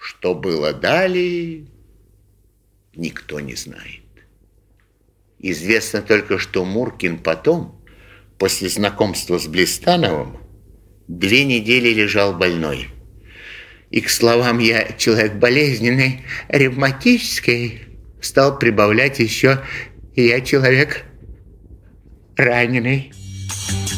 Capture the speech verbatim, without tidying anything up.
Что было далее, никто не знает. Известно только, что Муркин потом, после знакомства с Блистановым, две недели лежал больной. И, к словам «я человек болезненный, ревматический», стал прибавлять еще «я человек раненый».